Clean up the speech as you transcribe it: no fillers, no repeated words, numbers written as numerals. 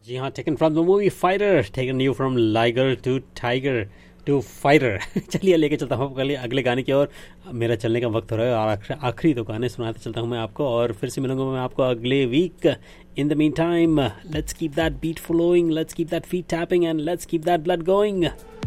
जी हाँ, taken from the movie fighter, taken you from liger to tiger to fighter. चलिए लेके चलता हूँ आपको अगले गाने की ओर। मेरा चलने का वक्त हो रहा है और आखिरी दो गाने सुनाते चलता हूँ मैं आपको, और फिर से मिलूंगा मैं आपको अगले week. In the mean time, let's keep that beat flowing, let's keep that feet tapping and let's keep that blood going.